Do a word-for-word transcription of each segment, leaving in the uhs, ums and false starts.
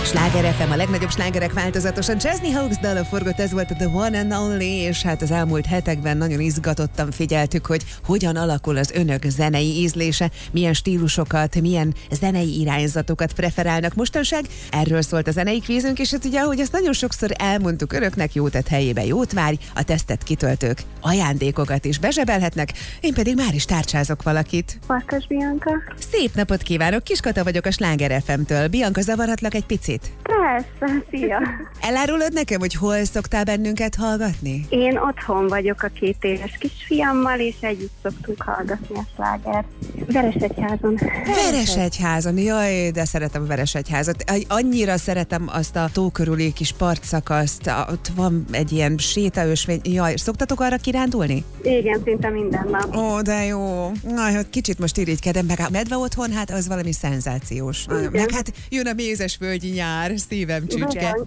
Sláger ef em, a legnagyobb slágerek változatosan. Chesney Hawkes dala forgott, ez volt a The One and Only, és hát az elmúlt hetekben nagyon izgatottan figyeltük, hogy hogyan alakul az önök zenei ízlése, milyen stílusokat, milyen zenei irányzatokat preferálnak mostanság. Erről szólt a zenei kvízünk, és hát ugye, ahogy ezt nagyon sokszor elmondtuk önöknek, jó tett helyébe jót várj, a tesztet kitöltők ajándékokat is bezsebelhetnek, én pedig már is tárcsázok valakit. Farkas Bianca. Szép napot kívánok, Kiskata vagyok a Sláger ef em-től. Bianca, zavarhatlak egy picit? Persze, szia! Elárulod nekem, hogy hol szoktál bennünket hallgatni? Én otthon vagyok a két éves kisfiammal, és együtt szoktunk hallgatni a slágert. Veresegyházon. Veresegyházon, jaj, de szeretem a Veresegyházat. Annyira szeretem azt a tó körüli kis partszakaszt, ott van egy ilyen sétaösvény. Jaj, szoktatok arra kirándulni? Igen, szinte minden nap. Ó, de jó. Na, hát kicsit most irigykedem, meg a medve otthon, hát az valami szenzációs. Igen. Meg hát jön a mézesvölgyi nyár, szívem csücske.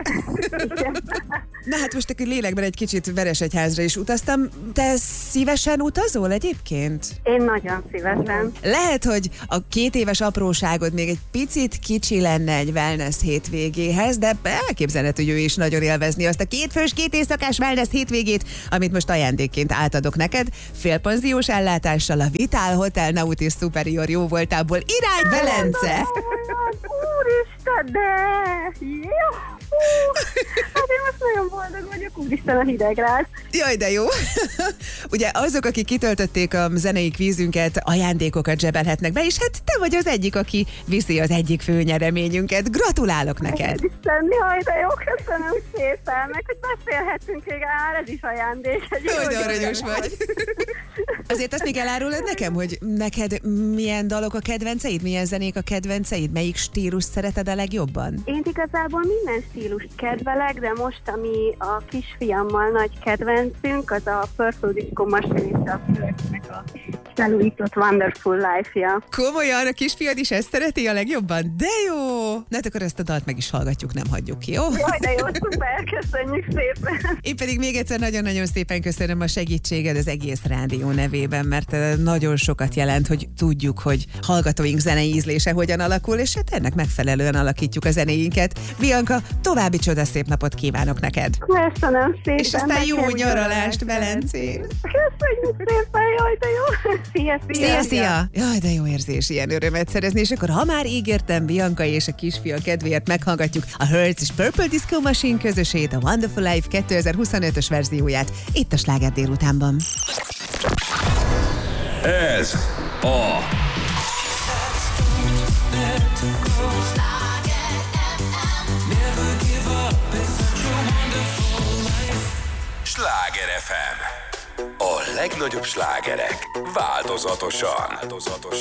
Na hát most akkor lélekben egy kicsit Veresegyházra is utaztam. Te szívesen utazol egyébként? Én nagyon szívesen. Lehet, hogy a két éves apróságod még egy picit kicsi lenne egy wellness hétvégéhez, de elképzelhető, hogy ő is nagyon élvezni azt a kétfős, két éjszakás wellness hétvégét, amit most ajándékként átadok neked. Félpanziós ellátással a Vitál Hotel Nautis Superior jó voltából irány Velence! Úristen, de jó! Hát én most nagyon boldog vagyok, úristen a hidegráz. Jaj, de jó! Ugye azok, akik kitöltötték a zenei kvízünket, ajándékokat zsebelhetnek be, és hát te vagy az egyik, aki viszi az egyik fő nyereményünket. Gratulálok neked! Isten, jaj, de jó, köszönöm szépen, meg hogy beszélhetünk még, áll, ez is ajándék. Hogy aranyos vagy! Azért azt még elárulod nekem, hogy neked milyen dalok a kedvenceid, milyen zenék a kedvenceid, melyik stílus szereted a legjobban? Én igazából minden stílust kedvelek, de most, ami a kisfiammal nagy kedvencünk, az a Purple Disco Machine és a Flirtnek a felújított Wonderful Life-ja. Komolyan, a kisfiad is ezt szereti a legjobban? De jó! Na hát akkor ezt a dalt meg is hallgatjuk, nem hagyjuk ki, jó? Jaj, de jó, szuper, köszönjük szépen! Én pedig még egyszer nagyon-nagyon szépen köszönöm a segítséged az egész rádió nevében, mert nagyon sokat jelent, hogy tudjuk, hogy hallgatóink zenei ízlése hogyan alakul, és hát ennek megfelelően alakítjuk a zenéinket. Bianca, további csodaszép napot kívánok neked! Köszönöm szépen! És aztán jó nyaralást Velencén! Köszönjük szépen, jaj, de jó! Szia, szia! Szia, szia! Jaj, de jó érzés ilyen örömet szerezni, és akkor ha már ígértem, Bianca és a kisfia kedvéért meghallgatjuk a Hertz és Purple Disco Machine közösét, a Wonderful Life kétezer-huszonötös verzióját, itt a Sláger délutánban. Ez a Sláger ef em. A legnagyobb slágerek változatosan.